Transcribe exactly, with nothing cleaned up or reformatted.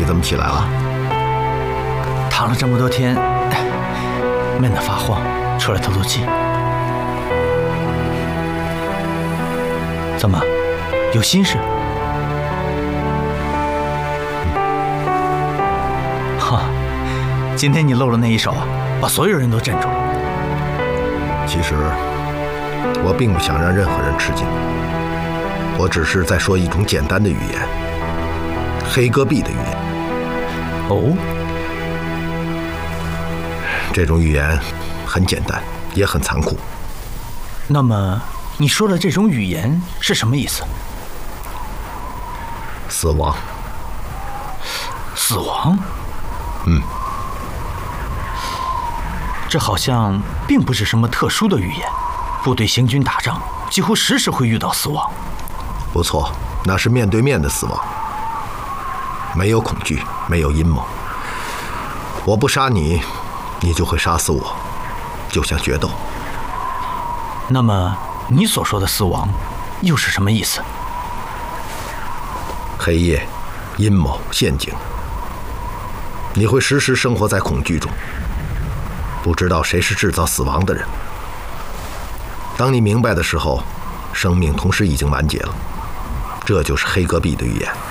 你怎么起来了？ 躺了这么多天，闷得发慌，出来透透气。怎么，有心事？哈，今天你露了那一手啊，把所有人都镇住了。 其实，我并不想让任何人吃惊，我只是在说一种简单的语言——黑戈壁的语言。 哦， 这种语言很简单，也很残酷。 那么，你说的这种语言是什么意思？ 死亡。 死亡？ 嗯。 这好像并不是什么特殊的语言，部队行军打仗几乎时时会遇到死亡。 不错，那是面对面的死亡，没有恐惧，没有阴谋。我不杀你，你就会杀死我，就像决斗。 那么你所说的死亡又是什么意思？ 黑夜、阴谋、陷阱，你会时时生活在恐惧中，不知道谁是制造死亡的人。当你明白的时候，生命同时已经完结了。这就是黑戈壁的语言。